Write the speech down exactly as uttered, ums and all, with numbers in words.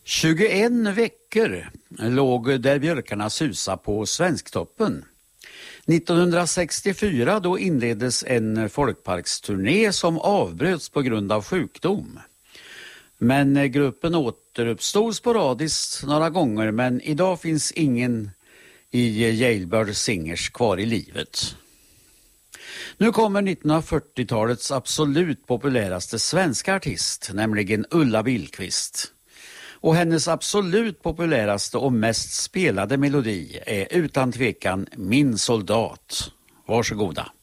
tjugoen veckor låg Där björkarna susa på Svensktoppen. nittonhundrasextiofyra då inleddes en folkparksturné som avbröts på grund av sjukdom. Men gruppen återuppstod sporadiskt några gånger, men idag finns ingen i Jailbird Singers kvar i livet. Nu kommer nittonhundrafyrtiotalets absolut populäraste svenska artist, nämligen Ulla Billqvist. Och hennes absolut populäraste och mest spelade melodi är utan tvekan Min soldat. Varsågoda.